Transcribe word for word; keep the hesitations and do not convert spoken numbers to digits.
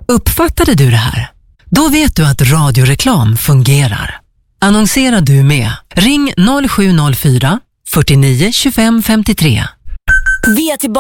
Uppfattade du det här? Då vet du att radioreklam fungerar. Annonserar du med? Ring noll sju noll fyra, fyrtionio, tjugofem femtiotre. Vi är tillbaka.